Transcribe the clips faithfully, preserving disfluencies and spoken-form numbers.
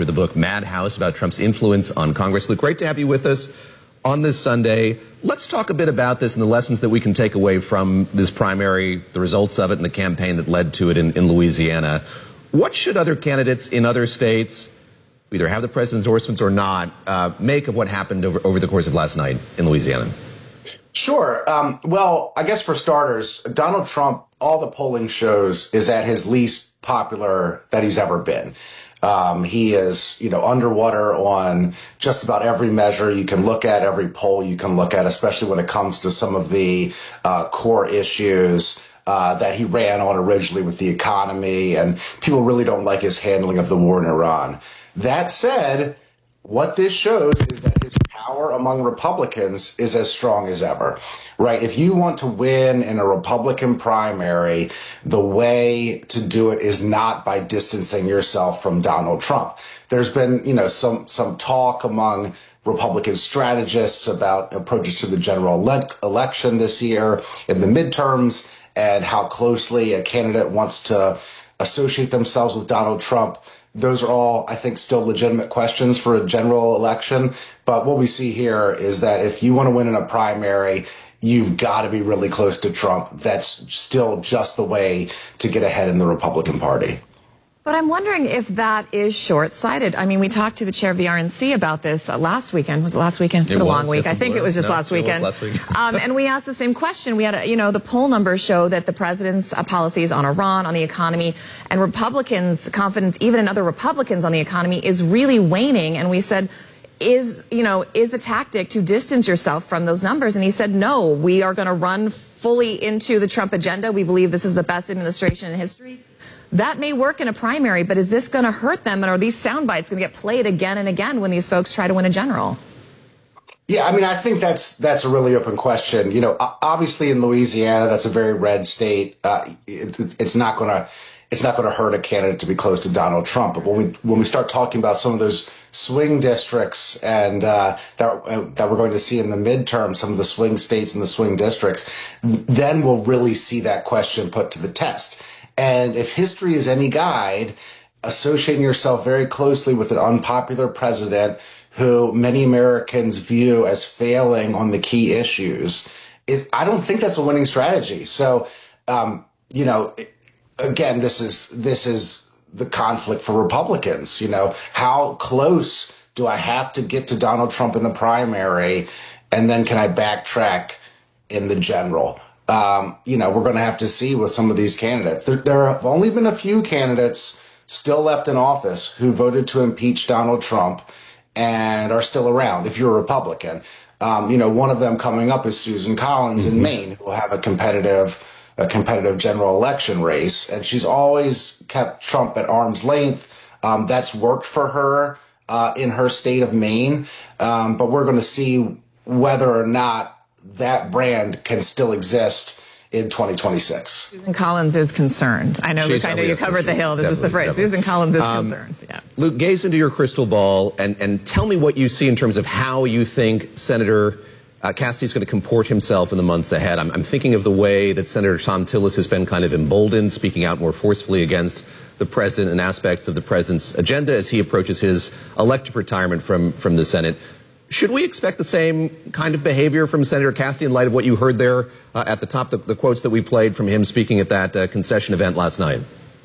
author of the book Mad House about Trump's influence on Congress. Luke, great to have you with us on this Sunday. Let's talk a bit about this and the lessons that we can take away from this primary, the results of it, and the campaign that led to it in, in Louisiana. What should other candidates in other states, either have the president's endorsements or not, uh, make of what happened over, over the course of last night in Louisiana? Sure. Um, well, I guess for starters, Donald Trump, all the polling shows, is at his least popular that he's ever been. Um, he is, you know, underwater on just about every measure you can look at, every poll you can look at, especially when it comes to some of the uh, core issues uh, that he ran on originally with the economy. And people really don't like his handling of the war in Iran. That said, what this shows is that his power among Republicans is as strong as ever, right? If you want to win in a Republican primary, the way to do it is not by distancing yourself from Donald Trump. There's been, you know, some, some talk among Republican strategists about approaches to the general ele- election this year in the midterms and how closely a candidate wants to associate themselves with Donald Trump. Those are all, I think, still legitimate questions for a general election. But what we see here is that if you want to win in a primary, you've got to be really close to Trump. That's still just the way to get ahead in the Republican Party. But I'm wondering if that is short-sighted. I mean, we talked to the chair of the R N C about this uh, last weekend. Was it last weekend? It's been a long week. I think it was just no, last weekend. Last week. um, and we asked the same question. We had, a, you know, the poll numbers show that the president's uh, policies on Iran, on the economy, and Republicans' confidence, even in other Republicans on the economy, is really waning. And we said, is, you know, is the tactic to distance yourself from those numbers? And he said, no, we are going to run fully into the Trump agenda. We believe this is the best administration in history. That may work in a primary, but is this going to hurt them? And are these sound bites going to get played again and again when these folks try to win a general? Yeah, I mean, I think that's that's a really open question. You know, obviously in Louisiana, that's a very red state. Uh, it, it's not going to it's not going to hurt a candidate to be close to Donald Trump. But when we when we start talking about some of those swing districts and uh, that uh, that we're going to see in the midterm, some of the swing states and the swing districts, then we'll really see that question put to the test. And if history is any guide, associating yourself very closely with an unpopular president who many Americans view as failing on the key issues, it, I don't think that's a winning strategy. So, um, you know, again, this is this is the conflict for Republicans. You know, how close do I have to get to Donald Trump in the primary, and then can I backtrack in the general? Um, you know, we're going to have to see with some of these candidates. There, there have only been a few candidates still left in office who voted to impeach Donald Trump and are still around, if you're a Republican. Um, you know, one of them coming up is Susan Collins mm-hmm. in Maine, who will have a competitive, a competitive general election race. And she's always kept Trump at arm's length. Um, that's worked for her uh, in her state of Maine. Um, but we're going to see whether or not that brand can still exist in twenty twenty-six. Susan Collins is concerned. I know, Luke, I know you covered the Hill. This is the phrase. Definitely. Susan Collins is um, concerned. Yeah. Luke, gaze into your crystal ball and, and tell me what you see in terms of how you think Senator uh, Cassidy is going to comport himself in the months ahead. I'm, I'm thinking of the way that Senator Thom Tillis has been kind of emboldened, speaking out more forcefully against the president and aspects of the president's agenda as he approaches his elective retirement from, from the Senate. Should we expect the same kind of behavior from Senator Cassidy in light of what you heard there uh, at the top, the, the quotes that we played from him speaking at that uh, concession event last night?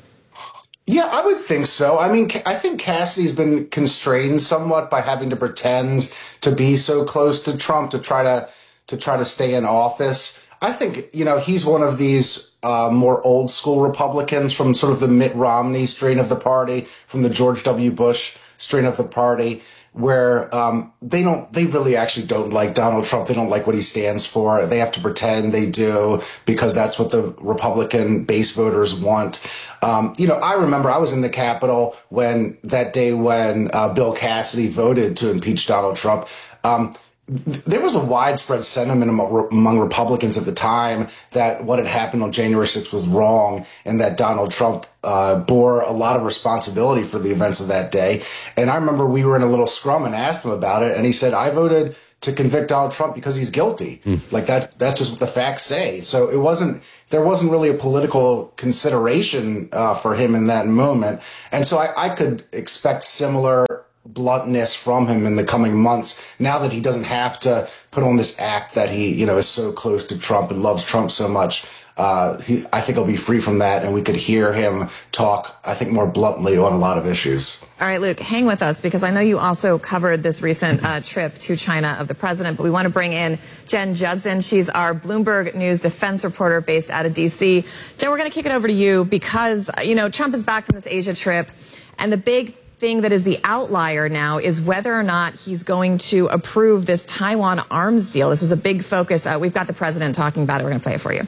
Yeah, I would think so. I mean, I think Cassidy's been constrained somewhat by having to pretend to be so close to Trump to try to to try to stay in office. I think, you know, he's one of these uh, more old school Republicans from sort of the Mitt Romney strain of the party, from the George W. Bush strain of the party, where um, they don't, they really actually don't like Donald Trump. They don't like what he stands for. They have to pretend they do because that's what the Republican base voters want. Um, you know, I remember I was in the Capitol when that day when uh, Bill Cassidy voted to impeach Donald Trump. Um, There was a widespread sentiment among Republicans at the time that what had happened on January sixth was wrong and that Donald Trump uh, bore a lot of responsibility for the events of that day. And I remember we were in a little scrum and asked him about it. And he said, I voted to convict Donald Trump because he's guilty. Mm. Like that, that's just what the facts say. So it wasn't, there wasn't really a political consideration uh, for him in that moment. And so I, I could expect similar bluntness from him in the coming months, now that he doesn't have to put on this act that he, you know, is so close to Trump and loves Trump so much. Uh, he, I think he'll be free from that, and we could hear him talk, I think, more bluntly on a lot of issues. All right, Luke, hang with us, because I know you also covered this recent uh, trip to China of the president, but we want to bring in Jen Judson. She's our Bloomberg News defense reporter based out of D C. Jen, we're going to kick it over to you because, you know, Trump is back from this Asia trip, and the big thing that is the outlier now is whether or not he's going to approve this Taiwan arms deal. This was a big focus. Uh, we've got the president talking about it. We're going to play it for you.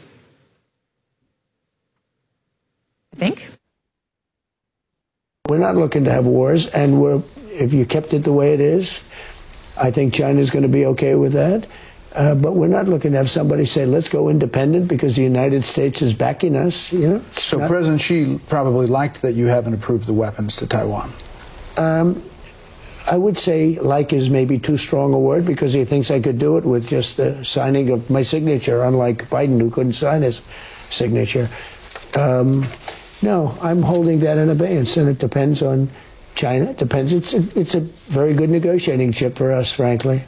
I think. We're not looking to have wars, and we're, if you kept it the way it is, I think China's going to be okay with that. Uh, but we're not looking to have somebody say, let's go independent because the United States is backing us. You know. So not, President Xi probably liked that you haven't approved the weapons to Taiwan. Um, I would say like is maybe too strong a word, because he thinks I could do it with just the signing of my signature, unlike Biden, who couldn't sign his signature. Um, no, I'm holding that in abeyance, and it depends on China. It depends. It's a, it's a very good negotiating chip for us, frankly.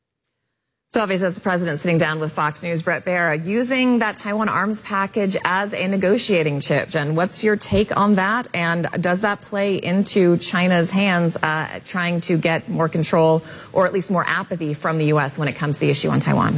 So obviously that's the president sitting down with Fox News, Bret Baier, using that Taiwan arms package as a negotiating chip. Jen, what's your take on that? And does that play into China's hands, uh, trying to get more control or at least more apathy from the U S when it comes to the issue on Taiwan?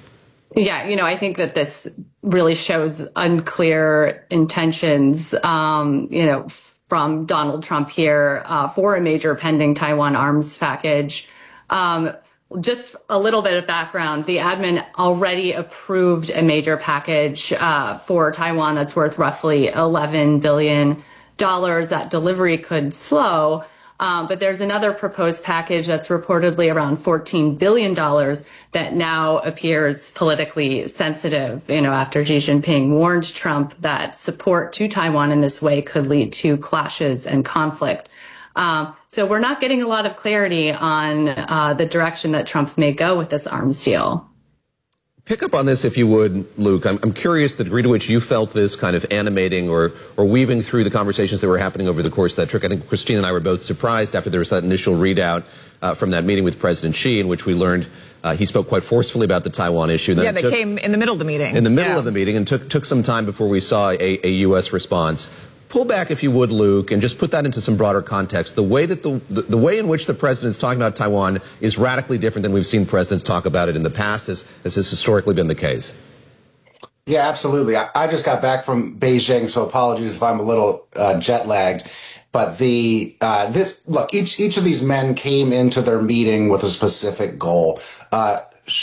Yeah, you know, I think that this really shows unclear intentions, um, you know, from Donald Trump here uh, for a major pending Taiwan arms package. Um, Just a little bit of background. The admin already approved a major package uh, for Taiwan that's worth roughly eleven billion dollars. That delivery could slow. Um, but there's another proposed package that's reportedly around fourteen billion dollars that now appears politically sensitive, you know, after Xi Jinping warned Trump that support to Taiwan in this way could lead to clashes and conflict. Um, so we're not getting a lot of clarity on uh, the direction that Trump may go with this arms deal. Pick up on this, if you would, Luke. I'm, I'm curious the degree to which you felt this kind of animating or, or weaving through the conversations that were happening over the course of that trip. I think Christine and I were both surprised after there was that initial readout uh, from that meeting with President Xi, in which we learned uh, he spoke quite forcefully about the Taiwan issue. Then yeah, they took, came in the middle of the meeting. In the middle yeah. of the meeting, and took took some time before we saw a, a U S response. Pull back, if you would, Luke, and just put that into some broader context. The way that the, the, the way in which the president is talking about Taiwan is radically different than we've seen presidents talk about it in the past, as, as has historically been the case. Yeah, absolutely. I, I just got back from Beijing, so apologies if I'm a little uh, jet lagged. But the uh, this look, each each of these men came into their meeting with a specific goal. Uh,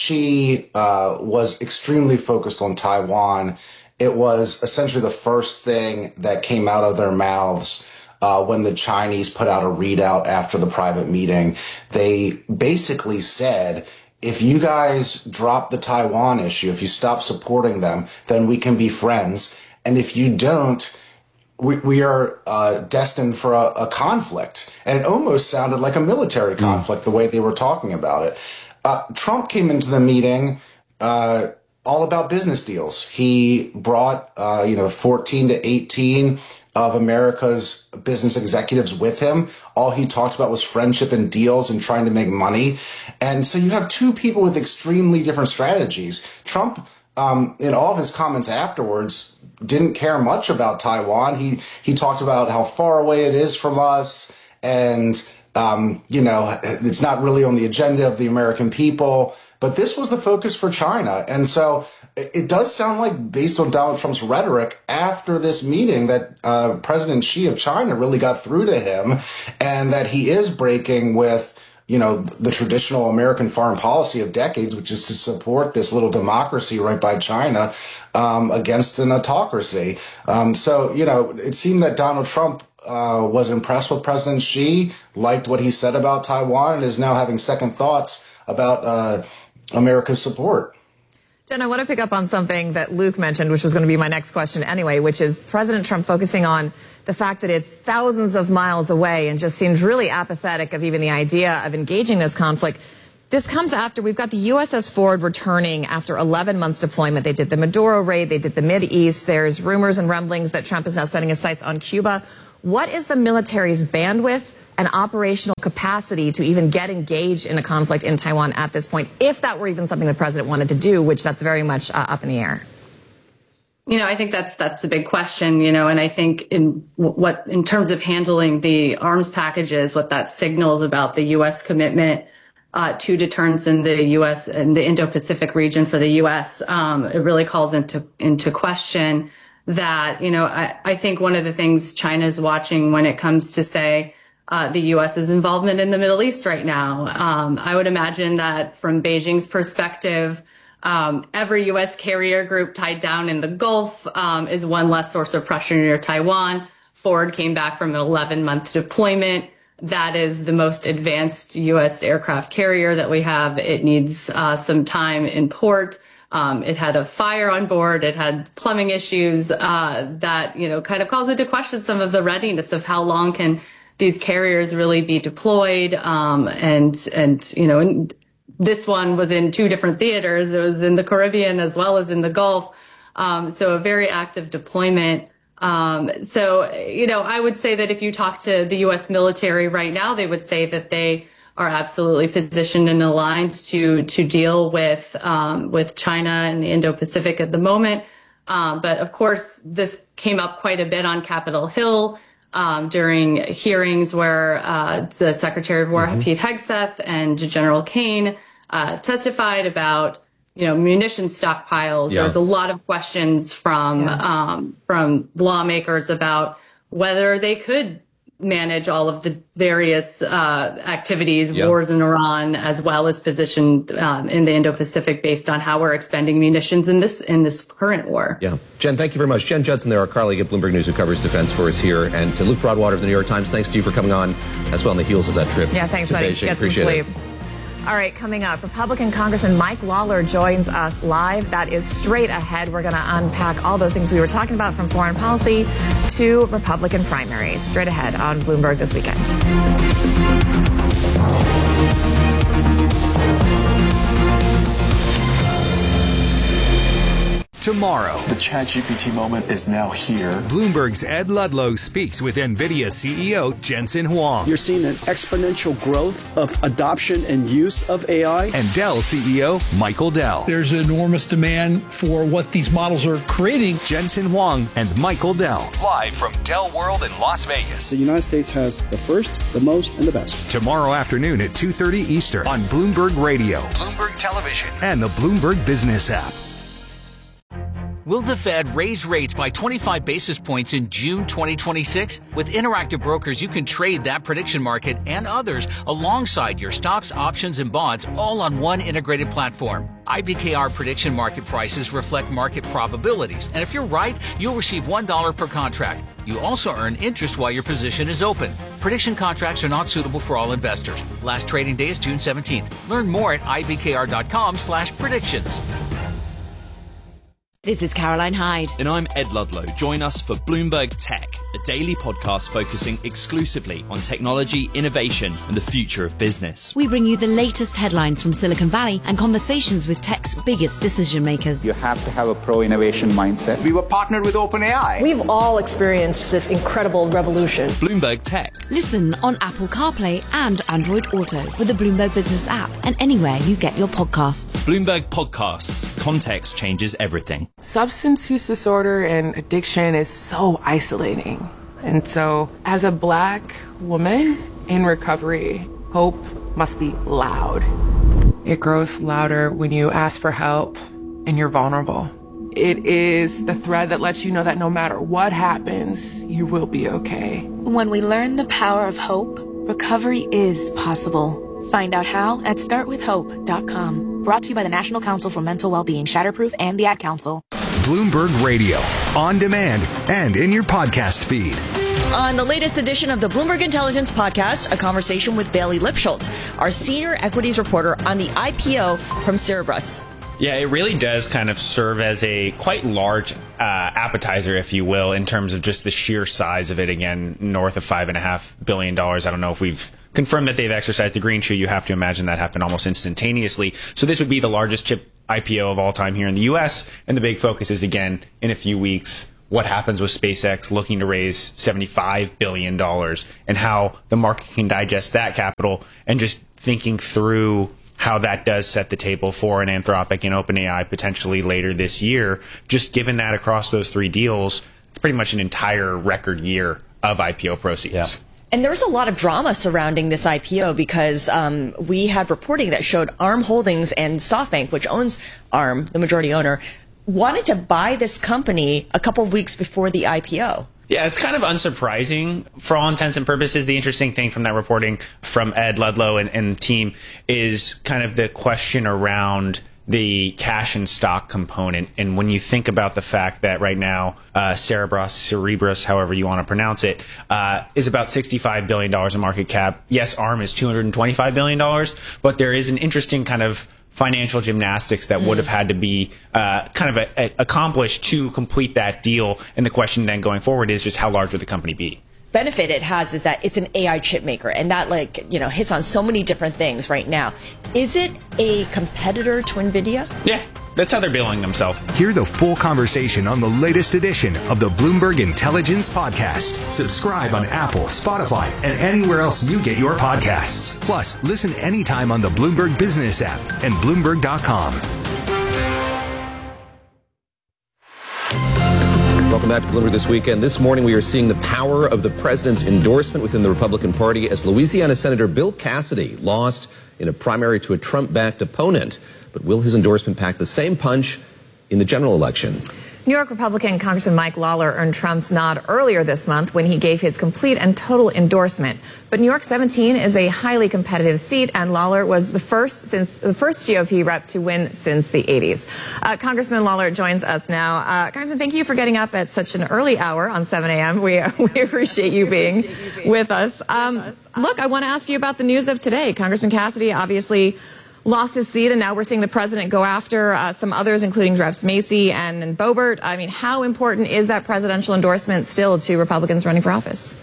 she uh, was extremely focused on Taiwan. It was essentially the first thing that came out of their mouths uh, when the Chinese put out a readout after the private meeting. They basically said, if you guys drop the Taiwan issue, if you stop supporting them, then we can be friends. And if you don't, we, we are uh, destined for a, a conflict. And it almost sounded like a military conflict, mm. the way they were talking about it. Uh, Trump came into the meeting uh all about business deals. He brought, uh, you know, fourteen to eighteen of America's business executives with him. All he talked about was friendship and deals and trying to make money. And so you have two people with extremely different strategies. Trump, um, in all of his comments afterwards, didn't care much about Taiwan. He, he talked about how far away it is from us. And, um, you know, it's not really on the agenda of the American people. But this was the focus for China. And so it does sound like, based on Donald Trump's rhetoric after this meeting, that uh, President Xi of China really got through to him, and that he is breaking with, you know, the traditional American foreign policy of decades, which is to support this little democracy right by China um, against an autocracy. Um, so, you know, it seemed that Donald Trump uh, was impressed with President Xi, liked what he said about Taiwan, and is now having second thoughts about uh, America's support. Jen, I want to pick up on something that Luke mentioned, which was going to be my next question anyway, which is President Trump focusing on the fact that it's thousands of miles away and just seems really apathetic of even the idea of engaging this conflict. This comes after we've got the U S S Ford returning after eleven months deployment. They did the Maduro raid. They did the Mideast. There's rumors and rumblings that Trump is now setting his sights on Cuba. What is the military's bandwidth and operational capacity to even get engaged in a conflict in Taiwan at this point, if that were even something the president wanted to do, which that's very much uh, up in the air? You know, I think that's that's the big question, you know, and I think in what in terms of handling the arms packages, what that signals about the U S commitment uh, to deterrence in the U S in the Indo-Pacific region for the U S, um, it really calls into into question that, you know, I, I think one of the things China is watching when it comes to, say, uh, the U S's involvement in the Middle East right now. Um, I would imagine that from Beijing's perspective, Um, every U S carrier group tied down in the Gulf um, is one less source of pressure near Taiwan. Ford came back from an eleven-month deployment. That is the most advanced U S aircraft carrier that we have. It needs uh, some time in port. Um, it had a fire on board. It had plumbing issues uh, that, you know, kind of calls into question some of the readiness of how long can these carriers really be deployed. Um, and, and, you know, and, This one was in two different theaters. It was in the Caribbean as well as in the Gulf. Um, so a very active deployment. Um, so, you know, I would say that if you talk to the U S military right now, they would say that they are absolutely positioned and aligned to, to deal with, um, with China and the Indo-Pacific at the moment. Um, but of course, this came up quite a bit on Capitol Hill. Um, during hearings where uh, the Secretary of War, mm-hmm. Pete Hegseth, and General Kane uh, testified about, you know, munition stockpiles. Yeah. There's a lot of questions from yeah. um, from lawmakers about whether they could manage all of the various uh, activities, yeah. wars in Iran, as well as position um, in the Indo-Pacific based on how we're expending munitions in this in this current war. Yeah. Jen, thank you very much. Jen Judson there, our colleague at Bloomberg News who covers defense for us here. And to Luke Broadwater of the New York Times, thanks to you for coming on as well on the heels of that trip. Yeah, thanks, buddy. Beijing. Get some Appreciate sleep. It. All right, coming up, Republican Congressman Mike Lawler joins us live. That is straight ahead. We're going to unpack all those things we were talking about, from foreign policy to Republican primaries. Straight ahead on Bloomberg this weekend. Tomorrow, the ChatGPT moment is now here. Bloomberg's Ed Ludlow speaks with NVIDIA C E O Jensen Huang. You're seeing an exponential growth of adoption and use of A I. And Dell C E O Michael Dell. There's enormous demand for what these models are creating. Jensen Huang and Michael Dell, live from Dell World in Las Vegas. The United States has the first, the most, and the best. Tomorrow afternoon at two thirty Eastern on Bloomberg Radio, Bloomberg Television, and the Bloomberg Business app. Will the Fed raise rates by twenty-five basis points in June twenty twenty-six? With Interactive Brokers, you can trade that prediction market and others alongside your stocks, options, and bonds, all on one integrated platform. I B K R prediction market prices reflect market probabilities, and if you're right, you'll receive one dollar per contract. You also earn interest while your position is open. Prediction contracts are not suitable for all investors. Last trading day is June seventeenth. Learn more at ibkr.com slash predictions. This is Caroline Hyde. And I'm Ed Ludlow. Join us for Bloomberg Tech, a daily podcast focusing exclusively on technology, innovation, and the future of business. We bring you the latest headlines from Silicon Valley and conversations with tech's biggest decision makers. You have to have a pro-innovation mindset. We were partnered with OpenAI. We've all experienced this incredible revolution. Bloomberg Tech. Listen on Apple CarPlay and Android Auto with the Bloomberg Business app and anywhere you get your podcasts. Bloomberg Podcasts. Context changes everything. Substance use disorder and addiction is so isolating. And so, as a Black woman in recovery, hope must be loud. It grows louder when you ask for help and you're vulnerable. It is the thread that lets you know that no matter what happens, you will be okay. When we learn the power of hope, recovery is possible. Find out how at start with hope dot com. Brought to you by the National Council for Mental Wellbeing, Shatterproof, and the Ad Council. Bloomberg Radio, on demand and in your podcast feed. On the latest edition of the Bloomberg Intelligence Podcast, a conversation with Bailey Lipschultz, our senior equities reporter on the I P O from Cerberus. Yeah, it really does kind of serve as a quite large uh, appetizer, if you will, in terms of just the sheer size of it. Again, north of five and a half billion dollars. I don't know if we've confirmed that they've exercised the green shoe. You have to imagine that happened almost instantaneously. So this would be the largest chip I P O of all time here in the U S. And the big focus is, again, in a few weeks, what happens with SpaceX looking to raise seventy-five billion dollars and how the market can digest that capital, and just thinking through how that does set the table for an Anthropic and OpenAI potentially later this year. Just given that across those three deals, it's pretty much an entire record year of I P O proceeds. Yeah. And there was a lot of drama surrounding this I P O because um, we had reporting that showed ARM Holdings and SoftBank, which owns ARM, the majority owner, wanted to buy this company a couple of weeks before the I P O. Yeah, it's kind of unsurprising for all intents and purposes. The interesting thing from that reporting from Ed Ludlow and, and team is kind of the question around the cash and stock component. And when you think about the fact that right now, uh, Cerebras, Cerebras, however you want to pronounce it, uh, is about sixty-five billion dollars in market cap. Yes, ARM is two hundred twenty-five billion dollars, but there is an interesting kind of financial gymnastics that mm. would have had to be uh, kind of a, a, accomplished to complete that deal. And the question then going forward is just how large would the company be? Benefit it has is that it's an A I chip maker, and that, like, you know, hits on so many different things right now. Is it a competitor to NVIDIA? Yeah, that's how they're billing themselves. Hear the full conversation on the latest edition of the Bloomberg Intelligence Podcast. Subscribe on Apple, Spotify, and anywhere else you get your podcasts. Plus, listen anytime on the Bloomberg Business app and Bloomberg dot com. Welcome back to Bloomberg This Weekend. This morning, we are seeing the power of the president's endorsement within the Republican Party as Louisiana Senator Bill Cassidy lost in a primary to a Trump-backed opponent. But will his endorsement pack the same punch in the general election? New York Republican Congressman Mike Lawler earned Trump's nod earlier this month when he gave his complete and total endorsement. But New York seventeen is a highly competitive seat, and Lawler was the first since the first G O P rep to win since the eighties. Uh, Congressman Lawler joins us now. Uh, Congressman, thank you for getting up at such an early hour on seven a.m. We we appreciate you being appreciate you being with us. Um, with us. Look, I want to ask you about the news of today. Congressman Cassidy obviously lost his seat, and now we're seeing the president go after uh, some others, including Reps Macy and, and Boebert. I mean, how important is that presidential endorsement still to Republicans running for office?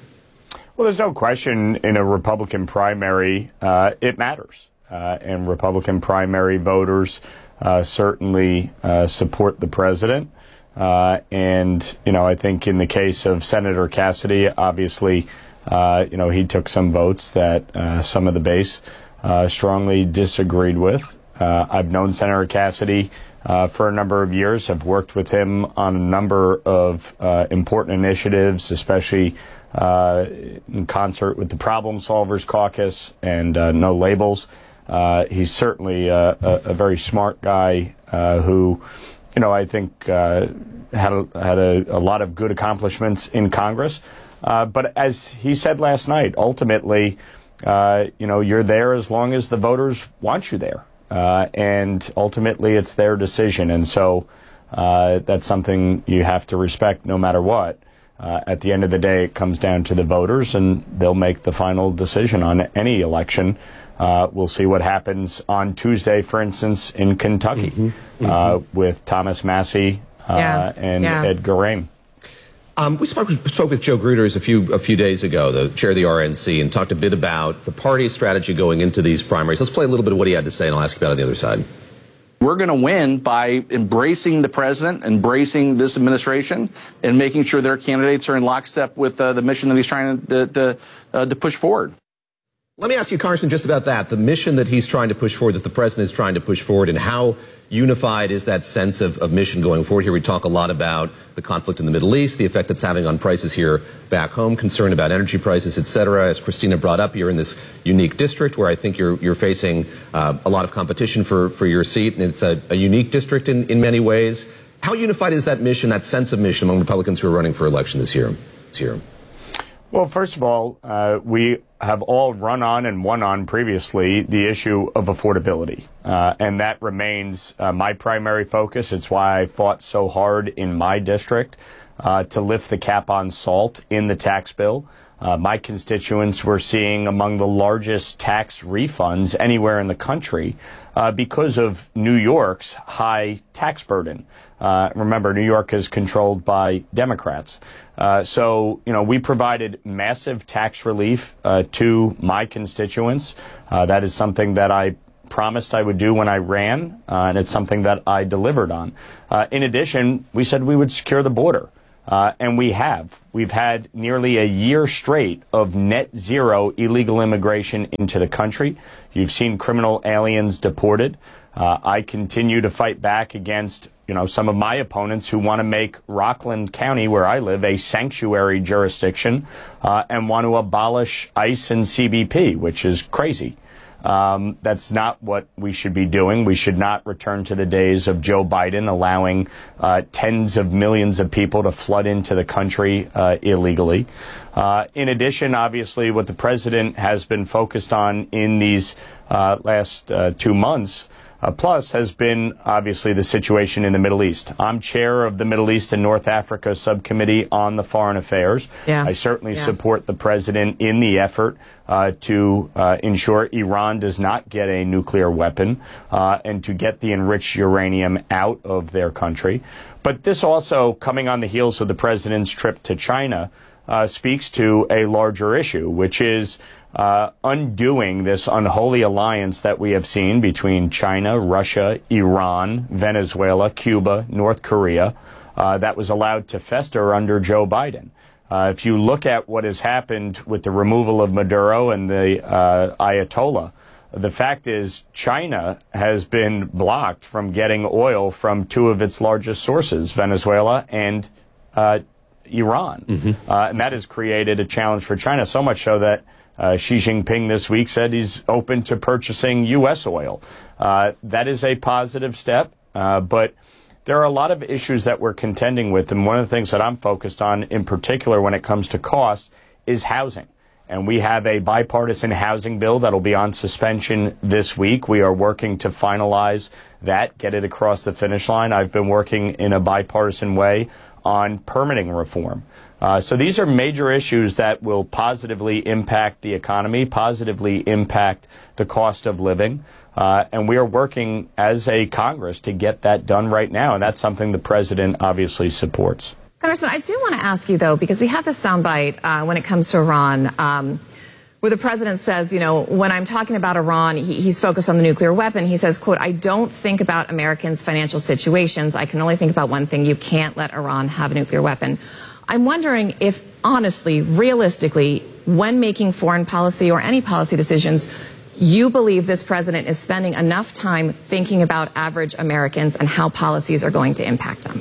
Well, there's no question in a Republican primary, uh, it matters. Uh, and Republican primary voters uh, certainly uh, support the president. Uh, and, you know, I think in the case of Senator Cassidy, obviously, uh, you know, he took some votes that uh, some of the base Uh, strongly disagreed with. Uh, I've known Senator Cassidy uh, for a number of years, have worked with him on a number of uh, important initiatives, especially uh, in concert with the Problem Solvers Caucus and uh, No Labels. Uh, he's certainly uh, a, a very smart guy uh, who, you know, I think uh, had, a, had a, a lot of good accomplishments in Congress. Uh, but as he said last night, ultimately, Uh, you know, you're there as long as the voters want you there. Uh, and ultimately, it's their decision. And so uh, that's something you have to respect no matter what. Uh, at the end of the day, it comes down to the voters, and they'll make the final decision on any election. Uh, we'll see what happens on Tuesday, for instance, in Kentucky mm-hmm. Mm-hmm. Uh, with Thomas Massie uh, yeah. and yeah. Ed Garay. Um, we spoke, spoke with Joe Gruters a few a few days ago, the chair of the R N C, and talked a bit about the party's strategy going into these primaries. Let's play a little bit of what he had to say, and I'll ask you about it on the other side. We're going to win by embracing the president, embracing this administration, and making sure their candidates are in lockstep with uh, the mission that he's trying to, to, uh, to push forward. Let me ask you, Congressman, just about that, the mission that he's trying to push forward, that the president is trying to push forward, and how unified is that sense of, of mission going forward? Here we talk a lot about the conflict in the Middle East, the effect it's having on prices here back home, concern about energy prices, et cetera. As Christina brought up, you're in this unique district where I think you're, you're facing uh, a lot of competition for, for your seat, and it's a, a unique district in, in many ways. How unified is that mission, that sense of mission among Republicans who are running for election this year? This year? Well, first of all, uh, we have all run on and won on previously the issue of affordability. Uh, and that remains uh, my primary focus. It's why I fought so hard in my district uh, to lift the cap on salt in the tax bill. Uh, my constituents were seeing among the largest tax refunds anywhere in the country uh, because of New York's high tax burden. Uh, remember, New York is controlled by Democrats. Uh, so, you know, we provided massive tax relief uh, to my constituents. Uh, that is something that I promised I would do when I ran, uh, and it's something that I delivered on. Uh, in addition, we said we would secure the border. Uh, and we have. We've had nearly a year straight of net zero illegal immigration into the country. You've seen criminal aliens deported. Uh, I continue to fight back against, you know, some of my opponents who want to make Rockland County, where I live, a sanctuary jurisdiction uh, and want to abolish ICE and C B P, which is crazy. Um, that's not what we should be doing. We should not return to the days of Joe Biden allowing uh, tens of millions of people to flood into the country uh, illegally. Uh, in addition, obviously, what the president has been focused on in these uh, last uh, two months Uh, plus has been, obviously, the situation in the Middle East. I'm chair of the Middle East and North Africa Subcommittee on the Foreign Affairs. Yeah. I certainly Yeah. support the president in the effort uh, to uh, ensure Iran does not get a nuclear weapon uh, and to get the enriched uranium out of their country. But this also, coming on the heels of the president's trip to China, uh, speaks to a larger issue, which is Uh, undoing this unholy alliance that we have seen between China, Russia, Iran, Venezuela, Cuba, North Korea, uh, that was allowed to fester under Joe Biden. Uh, if you look at what has happened with the removal of Maduro and the uh, Ayatollah, the fact is China has been blocked from getting oil from two of its largest sources, Venezuela and uh, Iran. Mm-hmm. Uh, and that has created a challenge for China, so much so that Uh, Xi Jinping this week said he's open to purchasing U S oil. Uh, that is a positive step, uh, but there are a lot of issues that we're contending with, and one of the things that I'm focused on in particular when it comes to cost is housing. And we have a bipartisan housing bill that'll be on suspension this week. We are working to finalize that, get it across the finish line. I've been working in a bipartisan way on permitting reform. Uh, so these are major issues that will positively impact the economy, positively impact the cost of living. Uh, and we are working as a Congress to get that done right now. And that's something the president obviously supports. Congressman, I do want to ask you, though, because we have this soundbite uh, when it comes to Iran, um, where the president says, you know, when I'm talking about Iran, he, he's focused on the nuclear weapon. He says, quote, I don't think about Americans' financial situations. I can only think about one thing. You can't let Iran have a nuclear weapon. I'm wondering if, honestly, realistically, when making foreign policy or any policy decisions, you believe this president is spending enough time thinking about average Americans and how policies are going to impact them.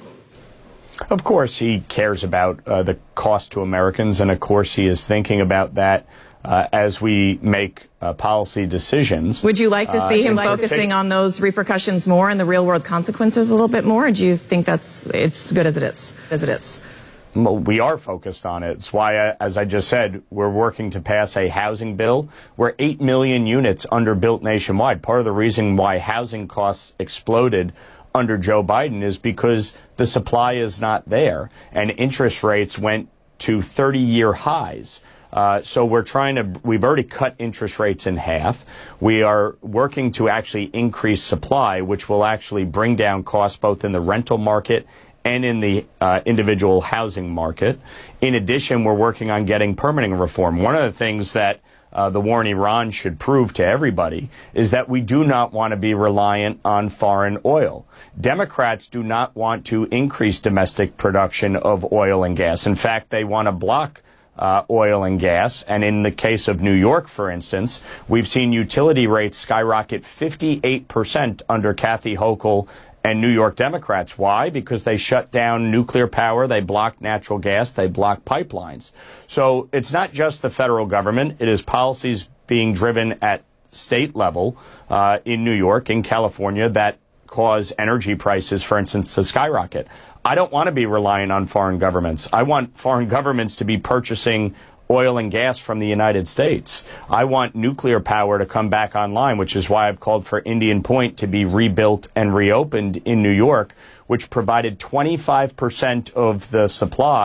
Of course, he cares about uh, the cost to Americans, and of course, he is thinking about that uh, as we make uh, policy decisions. Would you like to see uh, him like focusing take- on those repercussions more and the real-world consequences a little bit more, or do you think that's it's good as it is, as it is? We are focused on it. It's why, as I just said, we're working to pass a housing bill. We're eight million units underbuilt nationwide. Part of the reason why housing costs exploded under Joe Biden is because the supply is not there, and interest rates went to thirty-year highs. Uh, so we're trying to, we've already cut interest rates in half. We are working to actually increase supply, which will actually bring down costs both in the rental market and in the uh, individual housing market. In addition, we're working on getting permitting reform. One of the things that uh, the war in Iran should prove to everybody is that we do not want to be reliant on foreign oil. Democrats do not want to increase domestic production of oil and gas. In fact, they want to block Uh, oil and gas. And in the case of New York, for instance, we've seen utility rates skyrocket fifty-eight percent under Kathy Hochul and New York Democrats. Why? Because they shut down nuclear power, they blocked natural gas, they blocked pipelines. So it's not just the federal government, it is policies being driven at state level uh, in New York, in California, that cause energy prices, for instance, to skyrocket. I don't want to be reliant on foreign governments. I want foreign governments to be purchasing oil and gas from the United States. I want nuclear power to come back online, which is why I've called for Indian Point to be rebuilt and reopened in New York, which provided twenty-five percent of the supply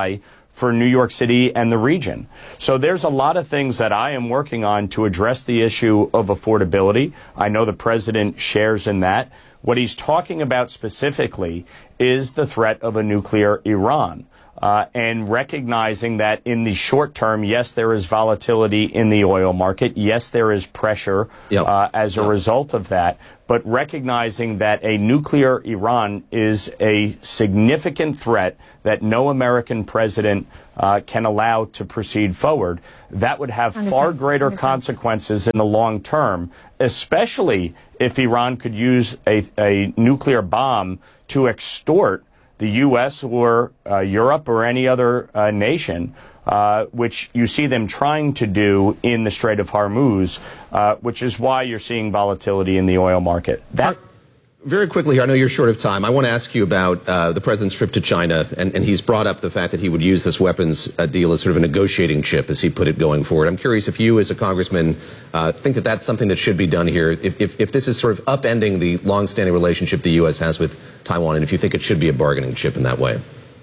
for New York City and the region. So there's a lot of things that I am working on to address the issue of affordability. I know the president shares in that. What he's talking about specifically is the threat of a nuclear Iran. Uh, and recognizing that in the short term, yes, there is volatility in the oil market. Yes, there is pressure yep. uh, as a yep. result of that. But recognizing that a nuclear Iran is a significant threat that no American president uh, can allow to proceed forward, that would have far greater consequences in the long term, especially if Iran could use a, a nuclear bomb to extort the U S or uh, Europe or any other uh, nation, uh, which you see them trying to do in the Strait of Hormuz, uh, which is why you're seeing volatility in the oil market. That Very quickly here, I know you're short of time. I want to ask you about uh, the president's trip to China, and, and he's brought up the fact that he would use this weapons uh, deal as sort of a negotiating chip, as he put it, going forward. I'm curious if you, as a congressman, uh, think that that's something that should be done here, if, if, if this is sort of upending the longstanding relationship the U S has with Taiwan, and if you think it should be a bargaining chip in that way.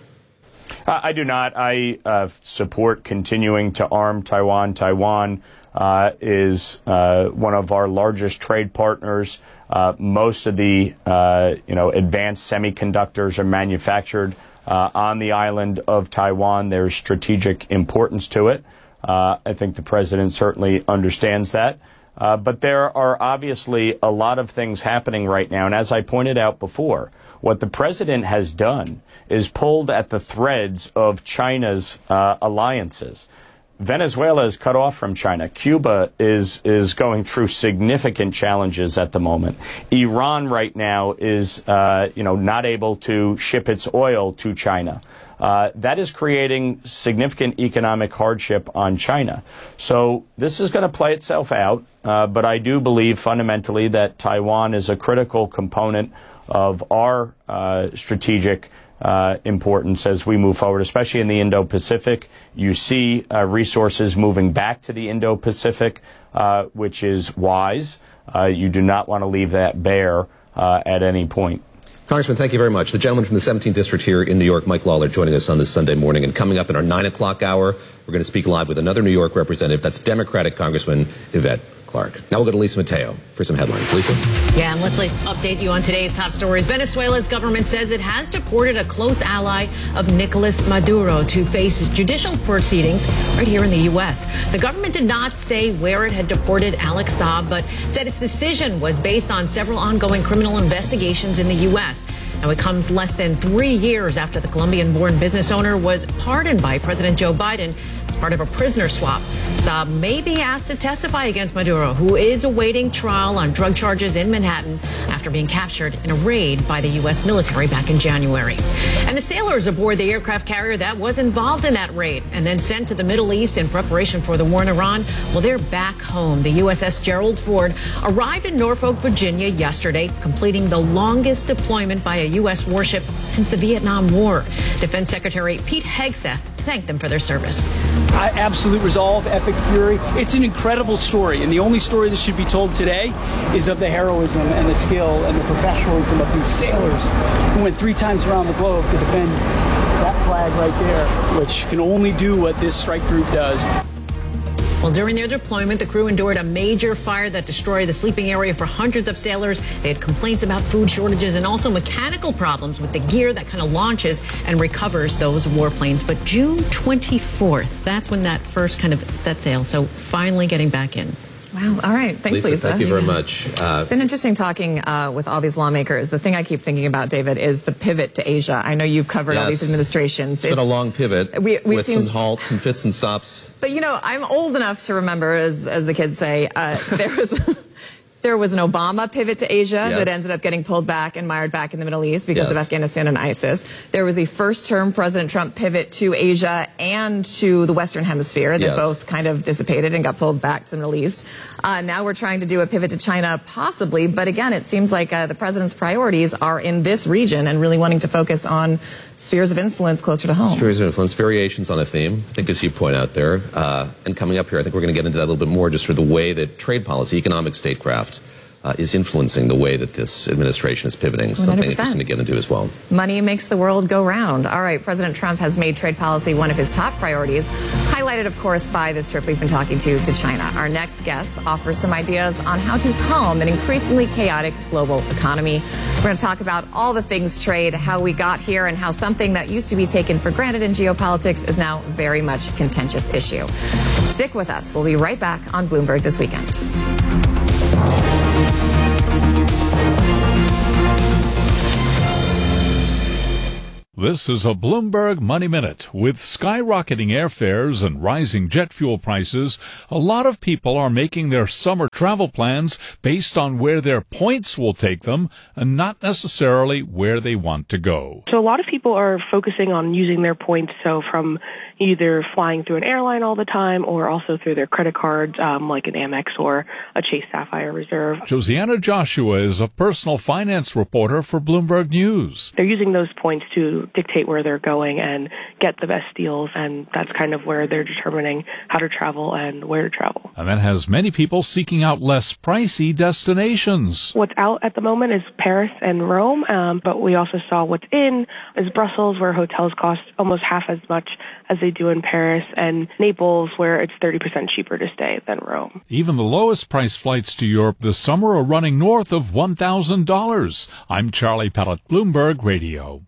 Uh, I do not. I uh, support continuing to arm Taiwan. Taiwan uh, is uh, one of our largest trade partners. Uh, most of the, uh, you know, advanced semiconductors are manufactured uh, on the island of Taiwan. There's strategic importance to it. Uh, I think the president certainly understands that. Uh, but there are obviously a lot of things happening right now. And as I pointed out before, what the president has done is pulled at the threads of China's uh, alliances. Venezuela is cut off from China. Cuba is is going through significant challenges at the moment. Iran right now is uh, you know not able to ship its oil to China. Uh, that is creating significant economic hardship on China. So this is going to play itself out. Uh, but I do believe fundamentally that Taiwan is a critical component of our uh, strategic Uh, importance as we move forward, especially in the Indo-Pacific. You see uh, resources moving back to the Indo-Pacific, uh, which is wise. Uh, you do not want to leave that bare uh, at any point. Congressman, thank you very much. The gentleman from the seventeenth District here in New York, Mike Lawler, joining us on this Sunday morning. And coming up in our nine o'clock hour, we're going to speak live with another New York representative. That's Democratic Congressman Yvette Clarke. Now we'll go to Lisa Mateo for some headlines. Lisa? Yeah, and let's update you on today's top stories. Venezuela's government says it has deported a close ally of Nicolas Maduro to face judicial proceedings right here in the U S. The government did not say where it had deported Alex Saab, but said its decision was based on several ongoing criminal investigations in the U S. Now, it comes less than three years after the Colombian-born business owner was pardoned by President Joe Biden as part of a prisoner swap. Saab may be asked to testify against Maduro, who is awaiting trial on drug charges in Manhattan after being captured in a raid by the U S military back in January. And the sailors aboard the aircraft carrier that was involved in that raid and then sent to the Middle East in preparation for the war in Iran, well, they're back home. The U S S Gerald Ford arrived in Norfolk, Virginia yesterday, completing the longest deployment by a U S warship since the Vietnam War. Defense Secretary Pete Hegseth thanked them for their service. Uh, absolute resolve, epic fury. It's an incredible story, and the only story that should be told today is of the heroism and the skill and the professionalism of these sailors who went three times around the globe to defend that flag right there, which can only do what this strike group does. Well, during their deployment, the crew endured a major fire that destroyed the sleeping area for hundreds of sailors. They had complaints about food shortages and also mechanical problems with the gear that kind of launches and recovers those warplanes. But June twenty-fourth, that's when that first kind of set sail. So finally getting back in. Wow. All right. Thanks, Lisa. Lisa. Thank you very much. Uh, it's been interesting talking uh, with all these lawmakers. The thing I keep thinking about, David, is the pivot to Asia. I know you've covered yes. all these administrations. It's, it's been a long pivot we, we've with seen some halts and fits and stops. But, you know, I'm old enough to remember, as, as the kids say, uh, there was... There was an Obama pivot to Asia yes. that ended up getting pulled back and mired back in the Middle East because yes. of Afghanistan and ISIS. There was a first-term President Trump pivot to Asia and to the Western Hemisphere that yes. both kind of dissipated and got pulled back to the Middle East. Uh, now we're trying to do a pivot to China, possibly. But again, it seems like uh, the president's priorities are in this region and really wanting to focus on spheres of influence closer to home. Spheres of influence, variations on a theme, I think, as you point out there. Uh, and coming up here, I think we're going to get into that a little bit more, just for the way that trade policy, economic statecraft, uh, is influencing the way that this administration is pivoting. Something one hundred percent. interesting to get into as well. Money makes the world go round. All right, President Trump has made trade policy one of his top priorities, highlighted, of course, by this trip we've been talking to to China. Our next guest offers some ideas on how to calm an increasingly chaotic global economy. We're going to talk about all the things trade, how we got here, and how something that used to be taken for granted in geopolitics is now very much a contentious issue. Stick with us. We'll be right back on Bloomberg This Weekend. This is a Bloomberg Money Minute. With skyrocketing airfares and rising jet fuel prices, a lot of people are making their summer travel plans based on where their points will take them and not necessarily where they want to go. So a lot of people are focusing on using their points, so from either flying through an airline all the time or also through their credit cards, um, like an Amex or a Chase Sapphire Reserve. Josiana Joshua is a personal finance reporter for Bloomberg News. They're using those points to dictate where they're going and get the best deals, and that's kind of where they're determining how to travel and where to travel. And that has many people seeking out less pricey destinations. What's out at the moment is Paris and Rome, um, but we also saw what's in is Brussels, where hotels cost almost half as much as they do in Paris, and Naples, where it's thirty percent cheaper to stay than Rome. Even the lowest price flights to Europe this summer are running north of one thousand dollars. I'm Charlie Pellet, Bloomberg Radio.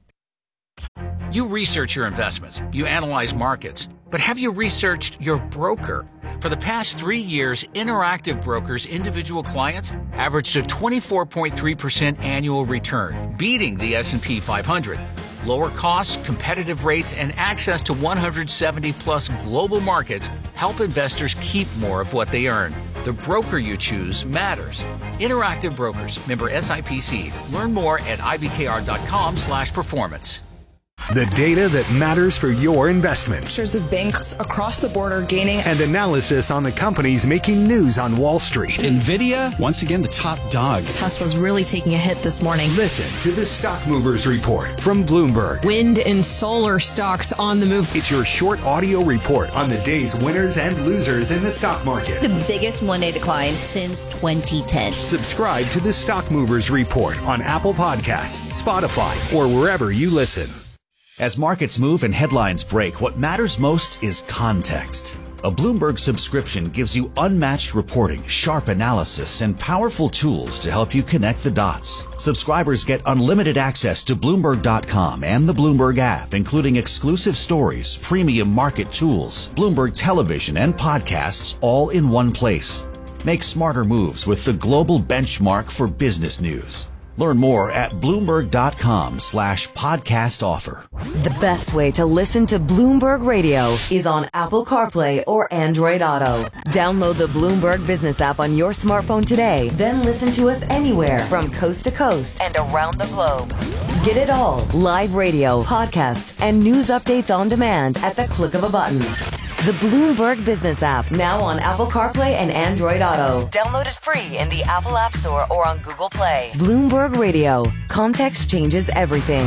You research your investments, you analyze markets, but have you researched your broker? For the past three years, Interactive Brokers' individual clients averaged a twenty-four point three percent annual return, beating the S and P five hundred. Lower costs, competitive rates, and access to one hundred seventy plus global markets help investors keep more of what they earn. The broker you choose matters. Interactive Brokers, member S I P C. Learn more at I B K R dot com slash performance. The data that matters for your investments. Shares of banks across the board are gaining. And analysis on the companies making news on Wall Street. NVIDIA, once again, the top dog. Tesla's really taking a hit this morning. Listen to the Stock Movers Report from Bloomberg. Wind and solar stocks on the move. It's your short audio report on the day's winners and losers in the stock market. The biggest one-day decline since twenty ten. Subscribe to the Stock Movers Report on Apple Podcasts, Spotify, or wherever you listen. As markets move and headlines break, what matters most is context. A Bloomberg subscription gives you unmatched reporting, sharp analysis, and powerful tools to help you connect the dots. Subscribers get unlimited access to Bloomberg dot com and the Bloomberg app, including exclusive stories, premium market tools, Bloomberg television, and podcasts all in one place. Make smarter moves with the global benchmark for business news. Learn more at Bloomberg dot com slash podcast offer. The best way to listen to Bloomberg Radio is on Apple CarPlay or Android Auto. Download the Bloomberg Business app on your smartphone today, then listen to us anywhere from coast to coast and around the globe. Get it all, live radio, podcasts, and news updates on demand at the click of a button. The Bloomberg Business app, now on Apple CarPlay and Android Auto. Download it free in the Apple App Store or on Google Play. Bloomberg Radio. Context changes everything.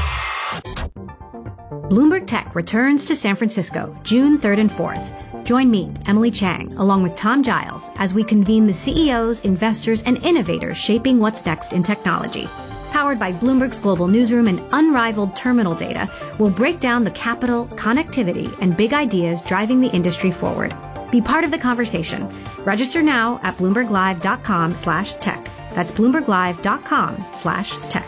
Bloomberg Tech returns to San Francisco June third and fourth. Join me, Emily Chang, along with Tom Giles, as we convene the C E Os, investors, and innovators shaping what's next in technology. Powered by Bloomberg's global newsroom and unrivaled terminal data, we'll break down the capital, connectivity, and big ideas driving the industry forward. Be part of the conversation. Register now at Bloomberg Live dot com slash tech. That's Bloomberg Live dot com slash tech.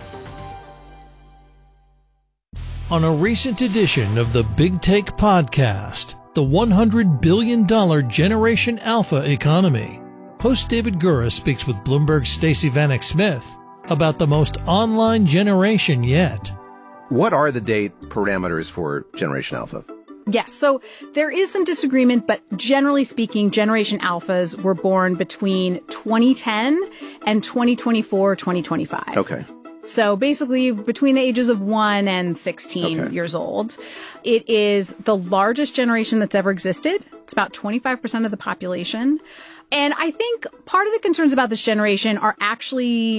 On a recent edition of the Big Take podcast, the one hundred billion dollars Generation Alpha economy, host David Gura speaks with Bloomberg's Stacey Vanek Smith about the most online generation yet. What are the date parameters for Generation Alpha? Yes, so there is some disagreement, but generally speaking, Generation Alphas were born between twenty ten and twenty twenty-four, twenty twenty-five. Okay. So basically between the ages of one and sixteen okay. years old. It is the largest generation that's ever existed. It's about twenty-five percent of the population. And I think part of the concerns about this generation are actually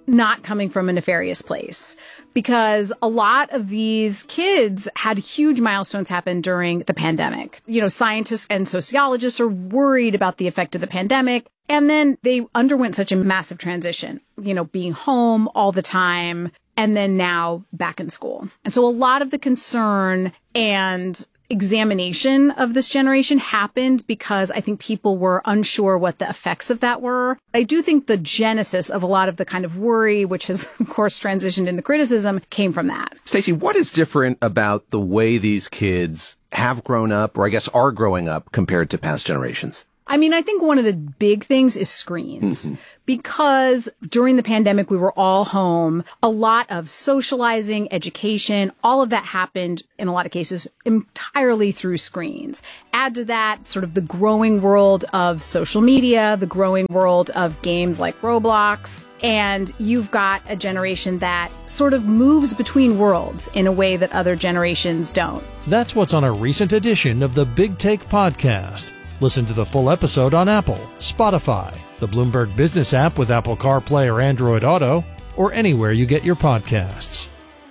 not coming from a nefarious place, because a lot of these kids had huge milestones happen during the pandemic. You know, scientists and sociologists are worried about the effect of the pandemic. And then they underwent such a massive transition, you know, being home all the time and then now back in school. And so a lot of the concern and examination of this generation happened because I think people were unsure what the effects of that were. I do think the genesis of a lot of the kind of worry, which has, of course, transitioned into criticism, came from that. Stacey, what is different about the way these kids have grown up, or I guess are growing up, compared to past generations? I mean, I think one of the big things is screens. Mm-hmm. Because during the pandemic, we were all home. A lot of socializing, education, all of that happened in a lot of cases entirely through screens. Add to that sort of the growing world of social media, the growing world of games like Roblox. And you've got a generation that sort of moves between worlds in a way that other generations don't. That's what's on a recent edition of the Big Take Podcast. Listen to the full episode on Apple, Spotify, the Bloomberg Business app with Apple CarPlay or Android Auto, or anywhere you get your podcasts.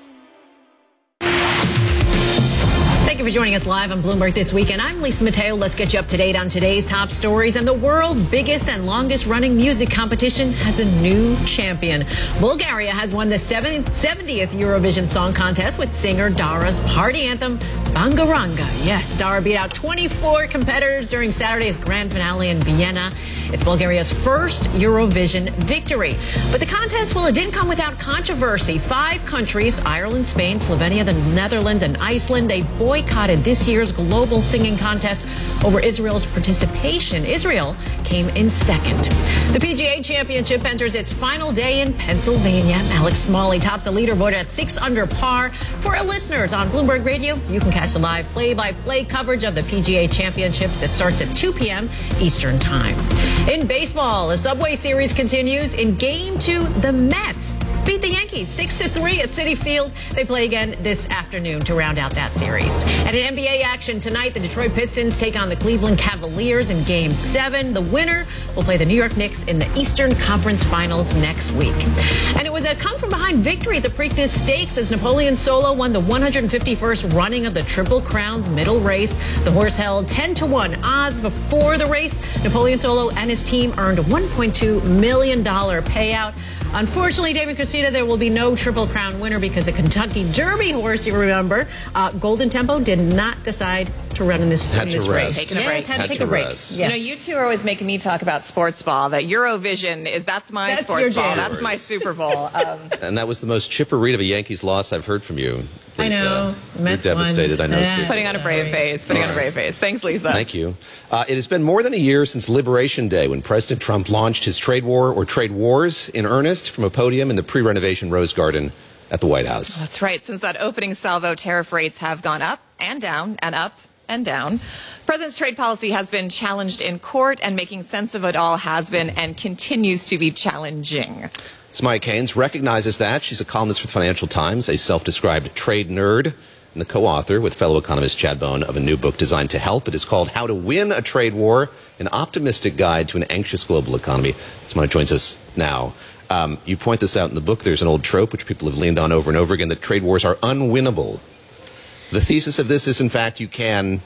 Thank you for joining us live on Bloomberg This Weekend. I'm Lisa Mateo. Let's get you up to date on today's top stories. And the world's biggest and longest running music competition has a new champion. Bulgaria has won the seventieth Eurovision Song Contest with singer Dara's party anthem, Bangaranga. Yes, Dara beat out twenty-four competitors during Saturday's grand finale in Vienna. It's Bulgaria's first Eurovision victory. But the contest, well, it didn't come without controversy. Five countries, Ireland, Spain, Slovenia, the Netherlands, and Iceland, they boycotted this year's global singing contest over Israel's participation. Israel came in second. The P G A Championship enters its final day in Pennsylvania. Alex Smalley tops the leaderboard at six under par. For our listeners on Bloomberg Radio, you can catch the live play-by-play coverage of the P G A Championships that starts at two p.m. Eastern Time. In baseball, the Subway Series continues. In Game two, the Mets beat the Yankees six to three at Citi Field. They play again this afternoon to round out that series. And in N B A action tonight, the Detroit Pistons take on the Cleveland Cavaliers in Game seven. The winner will play the New York Knicks in the Eastern Conference Finals next week. And it was a come-from-behind victory at the Preakness Stakes as Napoleon Solo won the one hundred fifty-first running of the Triple Crown's middle race. The horse held ten to one odds before the race. Napoleon Solo and his team earned a one point two million dollars payout. Unfortunately, David Christina, there will be no Triple Crown winner because a Kentucky Derby horse, you remember, uh, Golden Tempo, did not decide to run in this, had in this to race. rest. Taking a yeah, break. had to Had take to a break. rest. Yeah. You know, you two are always making me talk about sports ball. That Eurovision is, that's my That's sports your ball. jam. That's my Super Bowl. Um, And that was the most chipper read of a Yankees loss I've heard from you. I Lisa. know. You're Mets devastated, won. I know. Yeah. Susan. putting on a brave face. Putting on a brave face. Thanks, Lisa. Thank you. Uh, it has been more than a year since Liberation Day, when President Trump launched his trade war or trade wars in earnest from a podium in the pre-renovation Rose Garden at the White House. That's right. Since that opening salvo, tariff rates have gone up and down and up and down. The president's trade policy has been challenged in court, and making sense of it all has been and continues to be challenging. Samaya Keynes recognizes that. She's a columnist for the Financial Times, a self-described trade nerd, and the co-author with fellow economist Chad Bone of a new book designed to help. It is called How to Win a Trade War, an optimistic guide to an anxious global economy. Samaya joins us now. Um, you point this out in the book. There's an old trope which people have leaned on over and over again, that trade wars are unwinnable. The thesis of this is, in fact, you can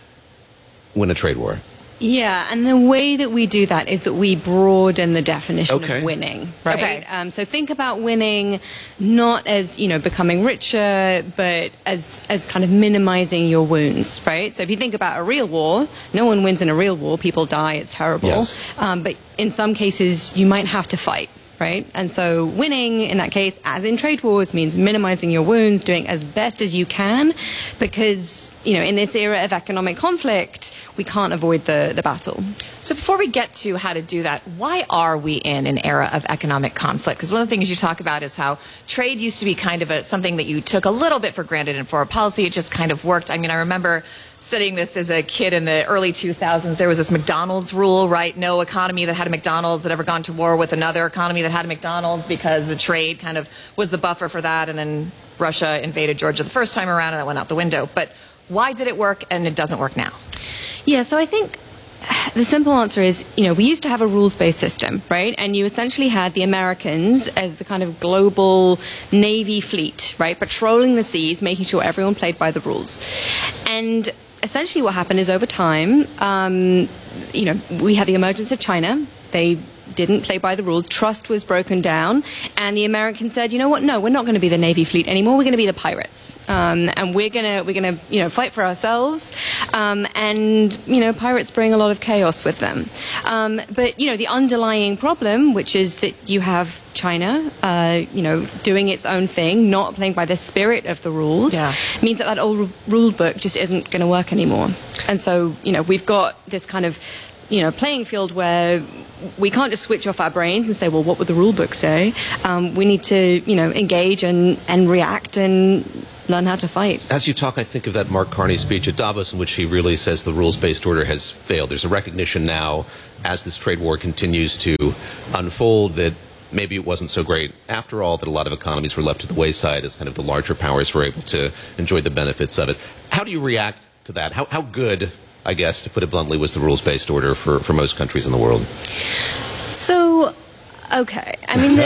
win a trade war. Yeah, and the way that we do that is that we broaden the definition Okay. of winning, right? Okay. Um, so think about winning not as, you know, becoming richer, but as as kind of minimizing your wounds, right? So if you think about a real war, no one wins in a real war. People die. It's terrible. Yes. Um, but in some cases, you might have to fight. Right? And so winning in that case, as in trade wars, means minimizing your wounds, doing as best as you can, because, you know, in this era of economic conflict, we can't avoid the, the battle. So before we get to how to do that, why are we in an era of economic conflict? Because one of the things you talk about is how trade used to be kind of a, something that you took a little bit for granted, and for a policy, it just kind of worked. I mean, I remember studying this as a kid in the early two thousands. There was this McDonald's rule, right? No economy that had a McDonald's had ever gone to war with another economy that had a McDonald's, because the trade kind of was the buffer for that. And then Russia invaded Georgia the first time around, and that went out the window. But why did it work and it doesn't work now? Yeah, so I think the simple answer is, you know, we used to have a rules-based system, right? And you essentially had the Americans as the kind of global Navy fleet, right? Patrolling the seas, making sure everyone played by the rules. And essentially what happened is over time, um, you know, we had the emergence of China. They didn't play by the rules. Trust was broken down, and the Americans said, "You know what? No, we're not going to be the Navy fleet anymore. We're going to be the pirates, um, and we're gonna we're gonna you know fight for ourselves." Um, and you know, pirates bring a lot of chaos with them. Um, but you know, the underlying problem, which is that you have China, uh, you know, doing its own thing, not playing by the spirit of the rules, yeah. means that that old rule book just isn't going to work anymore. And so, you know, we've got this kind of you know, playing field where we can't just switch off our brains and say, well, what would the rule book say? Um, we need to, you know, engage and, and react and learn how to fight. As you talk, I think of that Mark Carney speech at Davos in which he really says the rules-based order has failed. There's a recognition now, as this trade war continues to unfold, that maybe it wasn't so great after all, that a lot of economies were left to the wayside as kind of the larger powers were able to enjoy the benefits of it. How do you react to that? How, how good, I guess, to put it bluntly, was the rules-based order for, for most countries in the world? So, okay. I mean, the,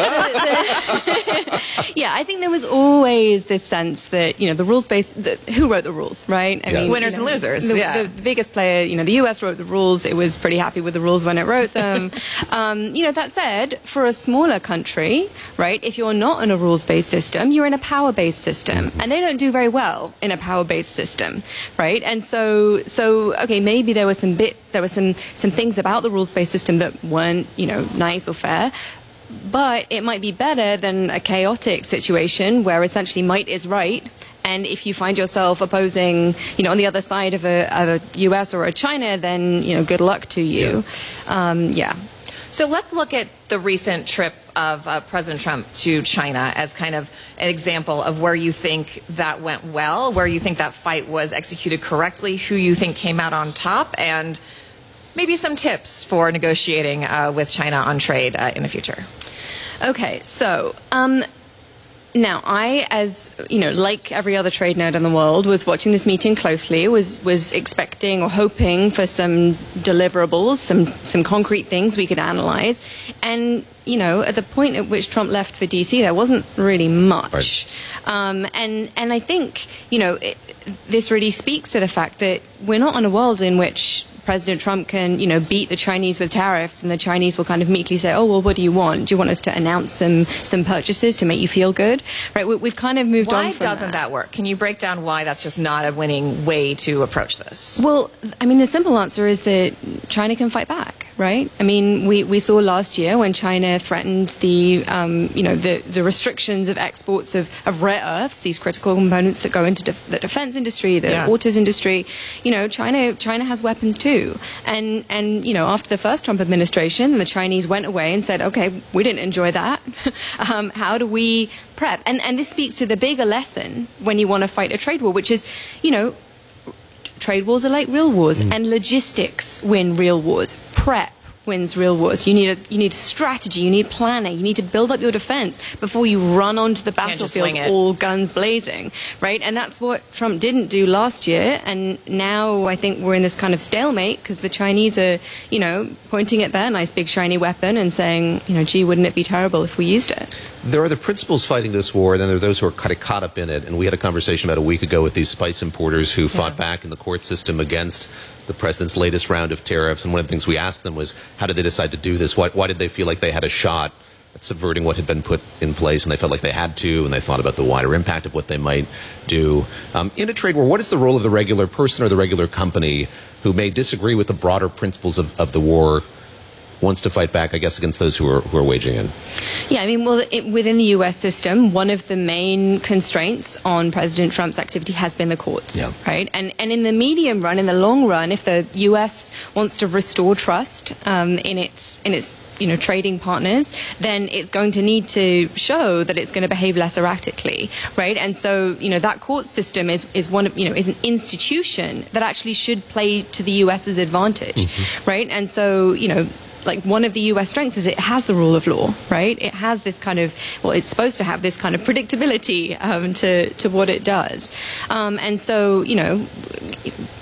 the, the, yeah, I think there was always this sense that, you know, the rules-based, the, who wrote the rules, right? I yes. mean, winners you know, and losers, the, yeah. The, the biggest player, you know, the U S wrote the rules. It was pretty happy with the rules when it wrote them. um, you know, that said, for a smaller country, right, if you're not in a rules-based system, you're in a power-based system. And they don't do very well in a power-based system, right? And so, so okay, maybe there were some bits, there were some, some things about the rules-based system that weren't, you know, nice or fair. But it might be better than a chaotic situation where essentially might is right. And if you find yourself opposing, you know, on the other side of a, of a U S or a China, then, you know, good luck to you. Yeah. Um, yeah. So let's look at the recent trip of uh, President Trump to China as kind of an example of where you think that went well, where you think that fight was executed correctly, who you think came out on top, and maybe some tips for negotiating uh, with China on trade uh, in the future. Okay, so um, now I, as you know, like every other trade nerd in the world, was watching this meeting closely, was was expecting or hoping for some deliverables, some some concrete things we could analyze, and you know, at the point at which Trump left for D C, there wasn't really much. Right. Um, and and I think you know it, this really speaks to the fact that we're not in a world in which President Trump can, you know, beat the Chinese with tariffs, and the Chinese will kind of meekly say, "Oh, well, what do you want? Do you want us to announce some some purchases to make you feel good?" Right? We, we've kind of moved why on. Why doesn't that. that work? Can you break down why that's just not a winning way to approach this? Well, I mean, the simple answer is that China can fight back, right? I mean, we, we saw last year when China threatened the, um, you know, the, the restrictions of exports of, of rare earths, these critical components that go into def- the defense industry, the yeah. autos industry. You know, China China has weapons too, and And, and, you know, after the first Trump administration, the Chinese went away and said, okay, we didn't enjoy that. um, how do we prep? And, and this speaks to the bigger lesson when you want to fight a trade war, which is, you know, trade wars are like real wars, mm. and logistics win real wars. Prep wins real wars. You need a you need strategy, you need planning, you need to build up your defense before you run onto the battlefield all guns blazing, right? And that's what Trump didn't do last year, and now I think we're in this kind of stalemate because the Chinese are, you know, pointing at their nice big shiny weapon and saying, you know, gee, wouldn't it be terrible if we used it? There are the principals fighting this war, and then there are those who are kind of caught up in it, and we had a conversation about a week ago with these spice importers who fought yeah. back in the court system against the president's latest round of tariffs, and one of the things we asked them was, how did they decide to do this? Why, why did they feel like they had a shot at subverting what had been put in place, and they felt like they had to, and they thought about the wider impact of what they might do. Um, in a trade war, what is the role of the regular person or the regular company who may disagree with the broader principles of, of the war, wants to fight back, I guess, against those who are who are waging it? Yeah, I mean, well, it, within the U S system, one of the main constraints on President Trump's activity has been the courts, yeah. right? And and in the medium run, in the long run, if the U S wants to restore trust um, in its in its you know trading partners, then it's going to need to show that it's going to behave less erratically, right? And so you know that court system is is one of you know is an institution that actually should play to the U.S's advantage, mm-hmm. right? And so you know. Like one of the U S strengths is it has the rule of law, right? It has this kind of, well, it's supposed to have this kind of predictability um, to to what it does, um, and so you know,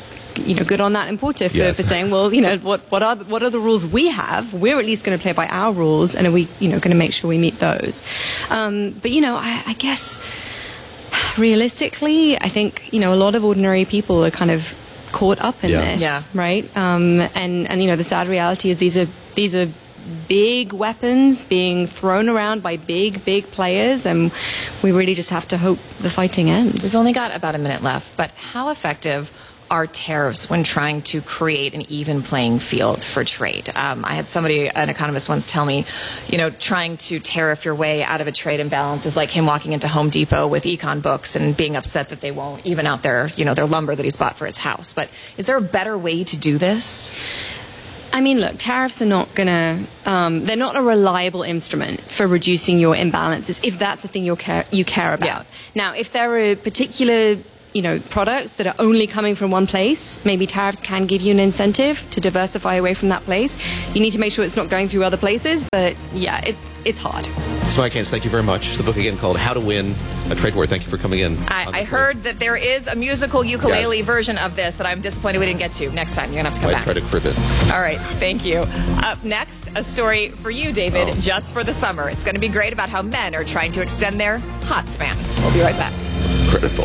you know, good on that importer for, Yes. for saying, well, you know, what, what are what are the rules we have? We're at least going to play by our rules, and are we, you know, going to make sure we meet those? Um, but you know, I, I guess realistically, I think, you know, a lot of ordinary people are kind of caught up in Yeah. this, Yeah. right? Um, and and you know, the sad reality is these are these are big weapons being thrown around by big, big players, and we really just have to hope the fighting ends. We've only got about a minute left, but how effective are tariffs when trying to create an even playing field for trade? Um, I had somebody, an economist once tell me, you know, trying to tariff your way out of a trade imbalance is like him walking into Home Depot with econ books and being upset that they won't even out their, you know, their lumber that he's bought for his house. But is there a better way to do this? I mean, look, tariffs are not going to, um, they're not a reliable instrument for reducing your imbalances if that's the thing you care, you care about. Yeah. Now, if there are particular, you know, products that are only coming from one place, maybe tariffs can give you an incentive to diversify away from that place. You need to make sure it's not going through other places, but yeah, it, it's hard. So I can't thank you very much. The book again called How to Win a Trade War. Thank you for coming in. I, I heard that there is a musical ukulele Yes. version of this that I'm disappointed we didn't get to. Next time, you're going to have to come Might back. try to crib it. All right, thank you. Up next, a story for you, David, Oh. just for the summer. It's going to be great about how men are trying to extend their hot span. We'll be right back. Critical.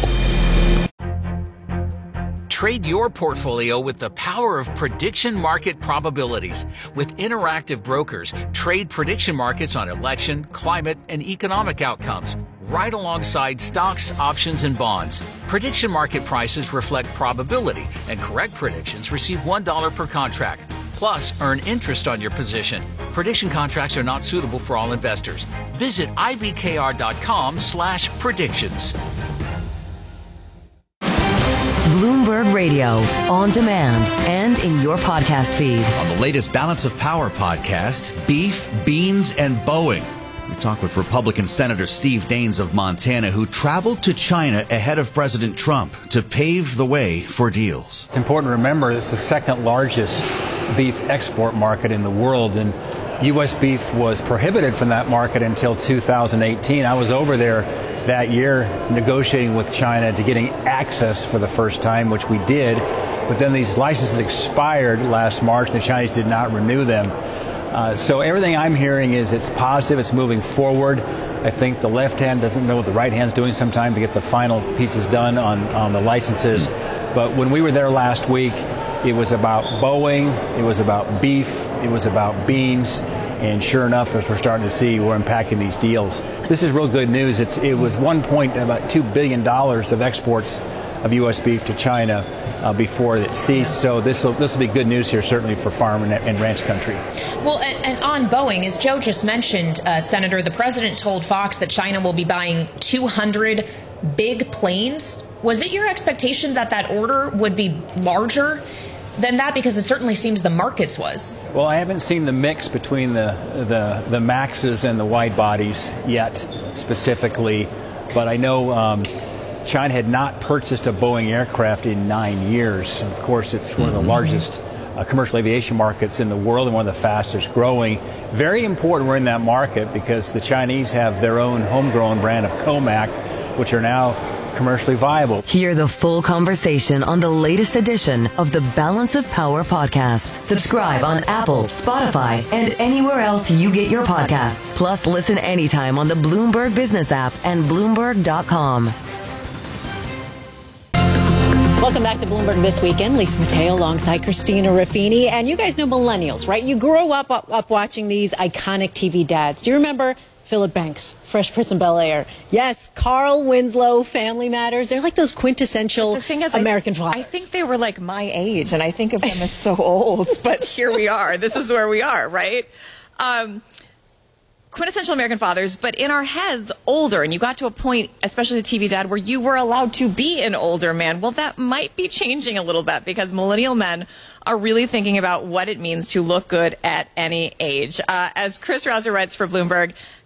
Trade your portfolio with the power of prediction market probabilities. With Interactive Brokers, trade prediction markets on election, climate, and economic outcomes, right alongside stocks, options, and bonds. Prediction market prices reflect probability, and correct predictions receive one dollar per contract. Plus, earn interest on your position. Prediction contracts are not suitable for all investors. Visit ibkr.com slash predictions. Bloomberg Radio, on demand and in your podcast feed. On the latest Balance of Power podcast, beef, beans, and Boeing. We talk with Republican Senator Steve Daines of Montana, who traveled to China ahead of President Trump to pave the way for deals. It's important to remember it's the second largest beef export market in the world, and U S beef was prohibited from that market until two thousand eighteen. I was over there that year negotiating with China to getting access for the first time, which we did, but then these licenses expired last March and the Chinese did not renew them. Uh, so everything I'm hearing is it's positive, it's moving forward. I think the left hand doesn't know what the right hand's doing sometimes to get the final pieces done on, on the licenses. But when we were there last week, it was about Boeing, it was about beef, it was about beans, and sure enough, as we're starting to see, we're unpacking these deals. This is real good news. It's, it was one point about two billion dollars of exports of U S beef to China uh, before it ceased. So this will this will be good news here, certainly for farm and, and ranch country. Well, and, and on Boeing, as Joe just mentioned, uh, Senator, the president told Fox that China will be buying two hundred big planes. Was it your expectation that that order would be larger than that? Because it certainly seems the markets was. Well, I haven't seen the mix between the the, the Maxes and the wide bodies yet, specifically, but I know um, China had not purchased a Boeing aircraft in nine years. Of course, it's one of the largest uh, commercial aviation markets in the world and one of the fastest growing. Very important we're in that market because the Chinese have their own homegrown brand of Comac, which are now commercially viable. Hear the full conversation on the latest edition of the Balance of Power podcast. Subscribe on Apple, Spotify, and anywhere else you get your podcasts. Plus, listen anytime on the Bloomberg Business app and Bloomberg dot com. Welcome back to Bloomberg This Weekend. Lisa Mateo alongside Christina Ruffini. And you guys know millennials, right? You grow up, up up watching these iconic T V dads. Do you remember Philip Banks, Fresh Prince of Bel-Air? Yes, Carl Winslow, Family Matters. They're like those quintessential is, American I, fathers. I think they were like my age, and I think of them as so old, but here we are. This is where we are, right? Um, quintessential American fathers, but in our heads, older. And you got to a point, especially the T V dad, where you were allowed to be an older man. Well, that might be changing a little bit because millennial men are really thinking about what it means to look good at any age. Uh, as Chris Rouser writes for Bloomberg,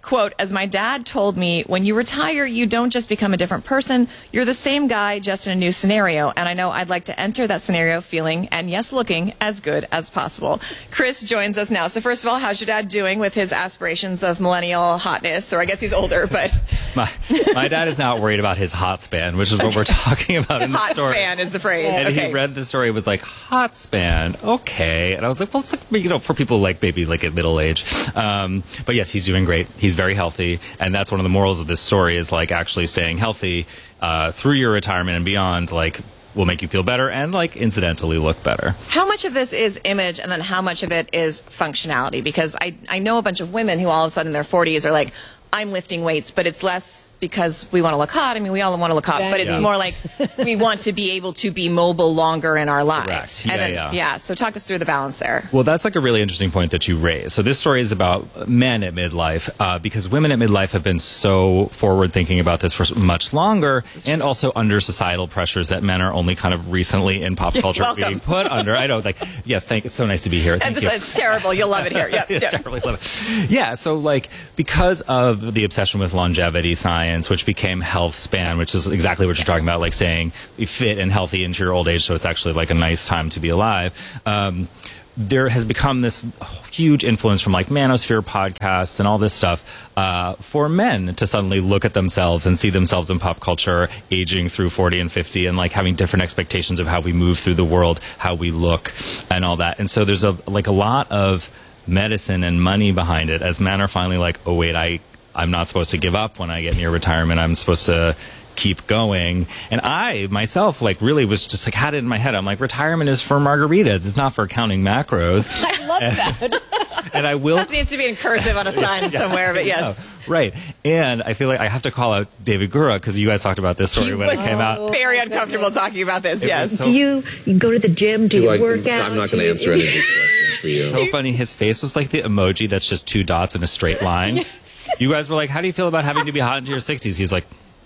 quote, as my dad told me, when you retire, you don't just become a different person. You're the same guy, just in a new scenario. And I know I'd like to enter that scenario feeling, and yes, looking as good as possible. Chris joins us now. So first of all, how's your dad doing with his aspirations of millennial hotness? Or I guess he's older, but... My, my dad is not worried about his hot span, which is what we're talking about in the hot story. span is the phrase. And okay. he read the story, was like, hot span, okay. And I was like, well, it's like, you know, for people like maybe like at middle age. Um, but yes, he's doing great. He's very healthy, and that's one of the morals of this story is like actually staying healthy uh, through your retirement and beyond, like will make you feel better and like incidentally look better. How much of this is image and then how much of it is functionality? Because I, I know a bunch of women who all of a sudden in their forties are like, I'm lifting weights, but it's less because we want to look hot. I mean, we all want to look hot, but it's yeah. more like we want to be able to be mobile longer in our lives. Correct. And Yeah, then, yeah. yeah. So talk us through the balance there. Well, that's like a really interesting point that you raise. So this story is about men at midlife, uh, because women at midlife have been so forward thinking about this for much longer, and also under societal pressures that men are only kind of recently in pop culture Welcome. being put under. I know, like, yes, thank. It's so nice to be here. Thank And you. this, it's terrible. You'll love it here. Yep. It's yep. terribly love it. Yeah, so like because of the obsession with longevity science, which became health span, which is exactly what you're talking about, like saying you fit and healthy into your old age, so it's actually like a nice time to be alive. Um, there has become this huge influence from like manosphere podcasts and all this stuff uh, for men to suddenly look at themselves and see themselves in pop culture aging through forty and fifty and like having different expectations of how we move through the world, how we look and all that. And so there's a like a lot of medicine and money behind it as men are finally like, oh wait, I I'm not supposed to give up when I get near retirement. I'm supposed to keep going. And I myself like really was just like had it in my head. I'm like, retirement is for margaritas. It's not for counting macros. I love that. And I will. That needs to be in cursive on a sign Yeah, somewhere, but yes. no, right. And I feel like I have to call out David Gura because you guys talked about this story He when it was came out. very uncomfortable talking about this, It yes. was so- Do you, you go to the gym? Do, Do you I- work out? I'm not Do going to you- answer any of these questions for you. So funny. His face was like the emoji that's just two dots in a straight line. You guys were like, how do you feel about having to be hot into your sixties? He was like,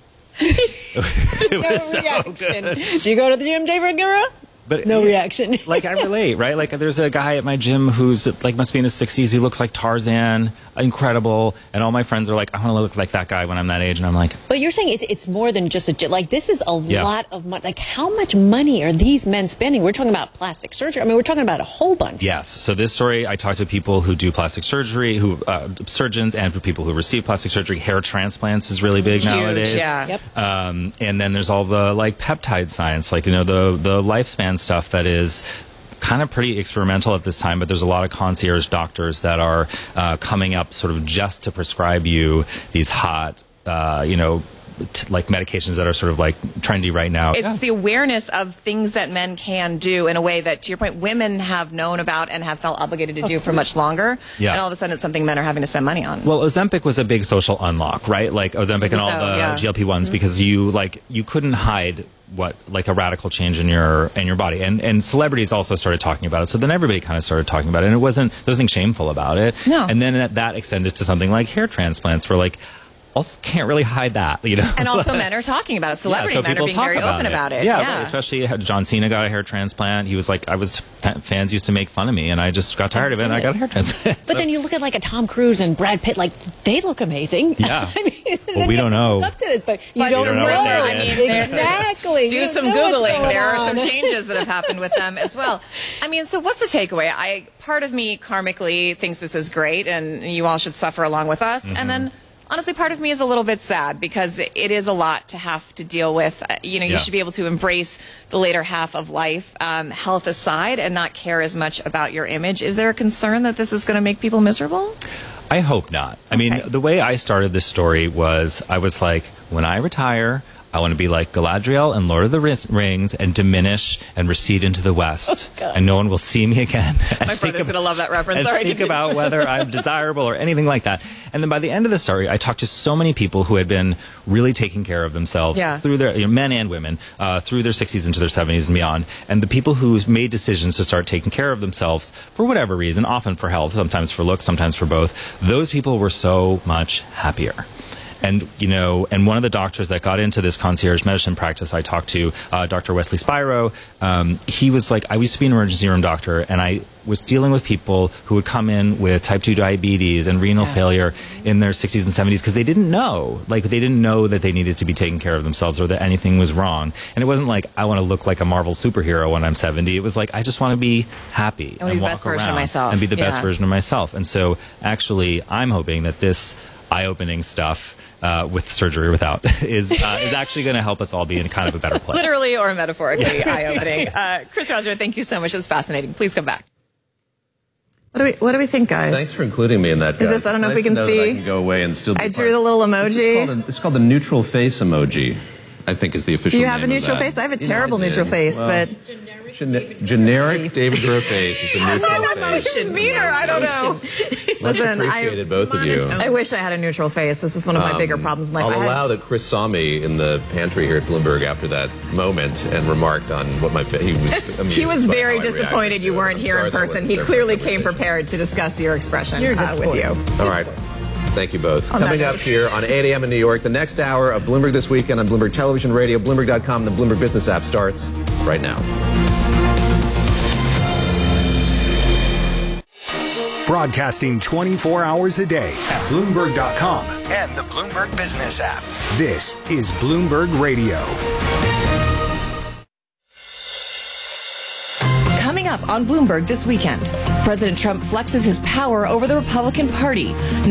it was so good. Do you go to the gym, David Gura? But No reaction. Like I relate, right? Like there's a guy at my gym who's like must be in his sixties. He looks like Tarzan, incredible, and all my friends are like, I want to look like that guy when I'm that age, and I'm like, But you're saying it's, it's more than just a gym. Like, this is a Yeah. lot of money. Like, how much money are these men spending? We're talking about plastic surgery. I mean, we're talking about a whole bunch. yes. So this story, I talked to people who do plastic surgery, who uh, surgeons, and for people who receive plastic surgery. Hair transplants is really big Huge, nowadays. yeah. Yep. Um, and then there's all the like peptide science, like you know the the lifespan stuff that is kind of pretty experimental at this time, but there's a lot of concierge doctors that are uh, coming up sort of just to prescribe you these hot, uh, you know, t- like medications that are sort of like trendy right now. It's the awareness of things that men can do in a way that, to your point, women have known about and have felt obligated to do for much longer. Yeah. And all of a sudden it's something men are having to spend money on. Well, Ozempic was a big social unlock, right? Like Ozempic and all So, the yeah. G L P ones, because you like you couldn't hide what like a radical change in your in your body, and and celebrities also started talking about it. So then everybody kind of started talking about it, and it wasn't there's nothing shameful about it. No. And then that, that extended to something like hair transplants, where like also can't really hide that, you know. And also men are talking about it. Celebrity Yeah, so men are people being talk very open about it. Yeah, Yeah. right, especially John Cena got a hair transplant. He was like, I was fans used to make fun of me, and I just got tired of it, and I got a hair transplant. But then you look at like a Tom Cruise and Brad Pitt, like, they look amazing. Yeah. I mean, Well, we don't know. look up to this, but you But don't, don't know know. what they're I mean, there's- exactly. Do You some don't know what's Googling. going There are on. some changes that have happened with them as well. I mean, so what's the takeaway? I part of me karmically thinks this is great and you all should suffer along with us. Mm-hmm. And then honestly, part of me is a little bit sad because it is a lot to have to deal with. Uh, You know, you Yeah. should be able to embrace the later half of life, um, health aside, and not care as much about your image. Is there a concern that this is going to make people miserable? I hope not. I mean, Okay. the way I started this story was I was like, when I retire, I want to be like Galadriel and Lord of the Ris- Rings and diminish and recede into the west. God. And no one will see me again. My brother's going to love that reference. And Sorry, think continue. about whether I'm desirable or anything like that. And then by the end of the story, I talked to so many people who had been really taking care of themselves Yeah. through their, you know, men and women, uh, through their sixties into their seventies and beyond. And the people who made decisions to start taking care of themselves for whatever reason, often for health, sometimes for looks, sometimes for both, those people were so much happier. And, you know, and one of the doctors that got into this concierge medicine practice I talked to, uh, Doctor Wesley Spiro, um, he was like, I used to be an emergency room doctor, and I was dealing with people who would come in with type two diabetes and renal yeah. failure in their sixties and seventies because they didn't know. Like, they didn't know that they needed to be taking care of themselves or that anything was wrong. And it wasn't like, I want to look like a Marvel superhero when I'm seventy. It was like, I just want to be happy I want to be the best version of myself. And be the yeah. best version of myself. And so, actually, I'm hoping that this eye-opening stuff Uh, with surgery or without, is uh, is actually going to help us all be in kind of a better place. Literally or metaphorically, Yeah. eye-opening. Uh, Chris Rosner, thank you so much. It was fascinating. Please come back. What do we What do we think, guys? Thanks for including me in that. Is guys. this? I don't know It's if we nice can to know that see. I can go away and still. Be I part- drew the little This emoji. is called a- It's called the neutral face emoji, I think is the official. Do you have a name of neutral that. face? I have a You know, terrible I did. neutral face, Well, but Gene- generic David Gura face is the neutral face. it's meaner. I don't know. Much Listen, I, appreciated, both of you. I wish I had a neutral face. This is one of my Um, bigger problems in life. I'll I had- allow that Chris saw me in the pantry here at Bloomberg after that moment and remarked on what my fa- he was. amused He was by very how I disappointed reacted you to it. weren't I'm here sorry in that person. wasn't He there for clearly the came conversation. prepared to discuss your expression You're a good uh, with sport. you. All right. Thank you both. On that Coming up note. here on eight a.m. in New York, the next hour of Bloomberg This Weekend on Bloomberg Television, Radio, Bloomberg dot com, and the Bloomberg Business app starts right now. Broadcasting twenty-four hours a day at Bloomberg dot com and the Bloomberg Business app. This is Bloomberg Radio. Coming up on Bloomberg this weekend, President Trump flexes his power over the Republican Party.